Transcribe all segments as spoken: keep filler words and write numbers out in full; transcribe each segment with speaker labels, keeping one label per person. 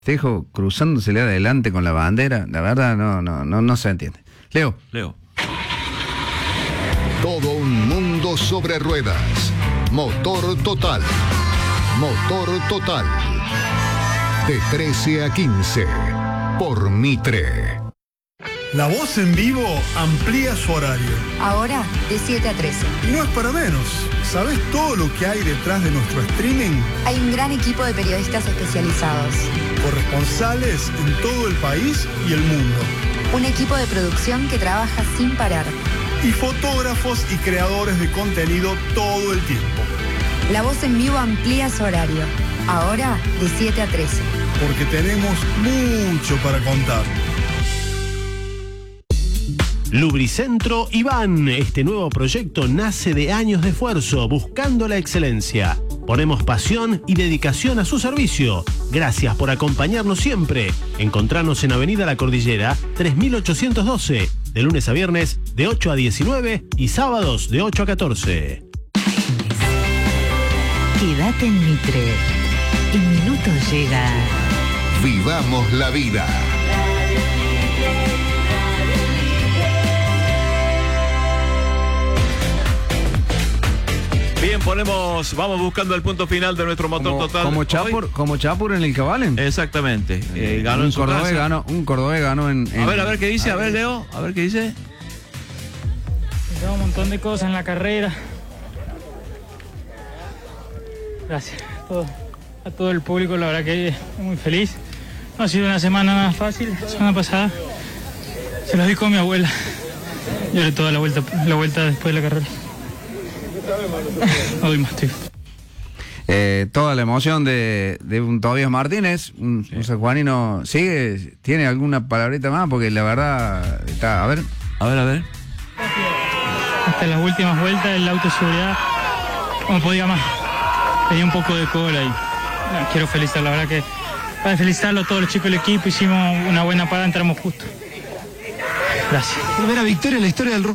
Speaker 1: festejo cruzándosele adelante con la bandera, la verdad no, no, no, no se entiende. Leo.
Speaker 2: Leo.
Speaker 3: Todo un mundo sobre ruedas. Motor Total. Motor Total. De trece a quince. Por Mitre.
Speaker 4: La Voz en Vivo amplía su horario.
Speaker 5: Ahora de siete a trece.
Speaker 4: Y no es para menos. ¿Sabes todo lo que hay detrás de nuestro streaming?
Speaker 5: Hay un gran equipo de periodistas especializados.
Speaker 4: Corresponsales en todo el país y el mundo.
Speaker 5: Un equipo de producción que trabaja sin parar.
Speaker 4: Y fotógrafos y creadores de contenido todo el tiempo.
Speaker 5: La Voz en Vivo amplía su horario. Ahora de siete a trece.
Speaker 4: Porque tenemos mucho para contar.
Speaker 6: Lubricentro Iván, este nuevo proyecto nace de años de esfuerzo buscando la excelencia. Ponemos pasión y dedicación a su servicio. Gracias por acompañarnos siempre. Encontrarnos en Avenida La Cordillera tres mil ochocientos doce, de lunes a viernes de ocho a diecinueve y sábados de ocho a catorce.
Speaker 7: Quédate en Mitre. En minutos llega.
Speaker 3: Vivamos la vida.
Speaker 2: Bien, ponemos, vamos buscando el punto final de nuestro motor
Speaker 1: Como,
Speaker 2: total.
Speaker 1: como Chapur, como Chapur en el Cabalen.
Speaker 2: Exactamente. Eh, ganó
Speaker 1: un
Speaker 2: en su
Speaker 1: cordobés
Speaker 2: casa.
Speaker 1: ganó, un cordobés ganó en, en-
Speaker 2: A ver, a ver qué dice, a ver, Leo, a ver qué dice.
Speaker 8: Tengo un montón de cosas en la carrera. Gracias a todo, a todo el público, la verdad que estoy muy feliz. No ha sido una semana nada fácil. La semana pasada se los di con mi abuela. Lloré toda la vuelta, la vuelta después de la carrera. No doy más, tío.
Speaker 1: Eh, toda la emoción de, de un Tobías Martínez, un,
Speaker 2: Sí.
Speaker 1: un sanjuanino. ¿Sigue? ¿Tiene alguna palabrita más? Porque la verdad está, a ver.
Speaker 2: A ver, a ver.
Speaker 8: Hasta las últimas vueltas el auto de seguridad no podía más. Tenía un poco de cola y no, quiero felicitar, la verdad que para felicitarlo a todos los chicos del equipo, hicimos una buena parada, entramos justo. Gracias.
Speaker 9: Primera victoria en la historia del R U.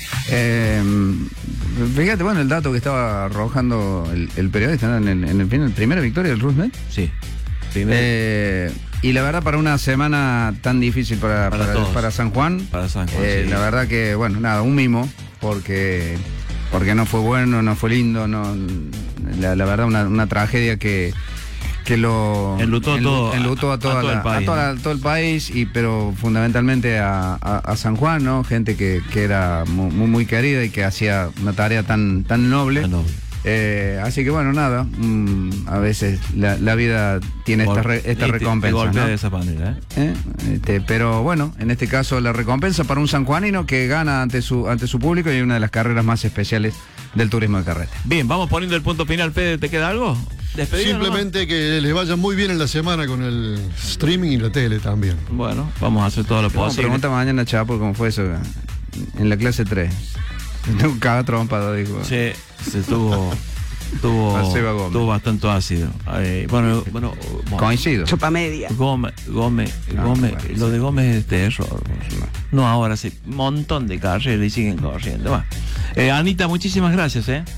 Speaker 1: Eh, fíjate, bueno, el dato que estaba arrojando el, el periodista, ¿no? en, el, en el final, primera victoria del Rusnet.
Speaker 2: Sí. Primero,
Speaker 1: Eh, y la verdad, para una semana tan difícil para,
Speaker 2: Para
Speaker 1: para,
Speaker 2: todos.
Speaker 1: para San Juan,
Speaker 2: Para San Juan,
Speaker 1: eh,
Speaker 2: sí.
Speaker 1: la verdad que, bueno, nada, un mimo, porque, porque no fue bueno, no fue lindo, no, la, la verdad, una, una tragedia que, que lo
Speaker 2: Enlutó a
Speaker 1: enlu-
Speaker 2: todo-
Speaker 1: enlutó a,
Speaker 2: a-
Speaker 1: toda
Speaker 2: a todo
Speaker 1: la-
Speaker 2: el país,
Speaker 1: a toda
Speaker 2: ¿no?
Speaker 1: la- todo el país, y pero fundamentalmente a, a- a San Juan, ¿no? Gente que, que era muy, muy, muy querida y que hacía una tarea tan, tan noble.
Speaker 2: Tan noble.
Speaker 1: Eh, así que bueno, nada, mm, a veces la, la vida tiene esta, re- esta
Speaker 2: Y te- te
Speaker 1: recompensa,
Speaker 2: golpea
Speaker 1: ¿no?
Speaker 2: de esa manera, ¿eh?
Speaker 1: ¿Eh? Este, pero bueno, en este caso la recompensa para un sanjuanino que gana ante su, ante su público y una de las carreras más especiales del turismo de carrete.
Speaker 2: Bien, vamos poniendo el punto final. Fede, ¿te queda algo? ¿Despedida
Speaker 9: Simplemente que les vaya muy bien en la semana con el streaming y la tele también.
Speaker 2: nomás? Bueno, vamos a hacer todo lo
Speaker 1: Vamos a
Speaker 2: posible.
Speaker 1: preguntar mañana a Chapo cómo fue eso en la clase tres. Un caga trompa, dijo.
Speaker 2: Sí, se tuvo, tuvo,
Speaker 1: A Seba Gómez.
Speaker 2: tuvo bastante ácido. Eh, bueno, bueno, bueno.
Speaker 1: Coincido.
Speaker 7: Chupa media.
Speaker 2: Gómez, Gómez,
Speaker 1: Ah,
Speaker 2: Gómez,
Speaker 1: bueno,
Speaker 2: lo
Speaker 1: sí.
Speaker 2: de Gómez es terror. No, ahora sí, un montón de carreras y siguen corriendo. Va. Eh, Anita, muchísimas gracias, ¿eh?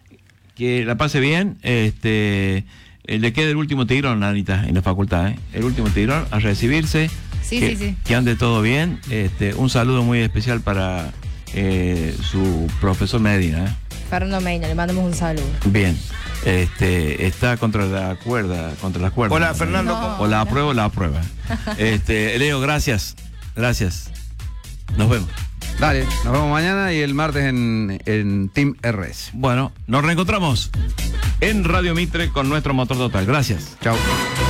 Speaker 2: Que la pase bien. Este, eh, le queda el último tirón, Anita, en la facultad, ¿eh? El último tirón a recibirse.
Speaker 5: Sí,
Speaker 2: que,
Speaker 5: sí, sí.
Speaker 2: Que ande todo bien. Este, un saludo muy especial para eh, su profesor Medina, ¿eh?
Speaker 5: Fernando Meina, le mandamos un saludo.
Speaker 2: Bien. Este, está contra la cuerda, contra las cuerdas.
Speaker 9: Hola, Fernando.
Speaker 5: No.
Speaker 2: O la aprueba o la aprueba. Este, Leo, gracias. Gracias. Nos vemos.
Speaker 1: Dale, nos vemos mañana y el martes en, en Team R S.
Speaker 2: Bueno, nos reencontramos en Radio Mitre con nuestro motor total. Gracias.
Speaker 1: Chao.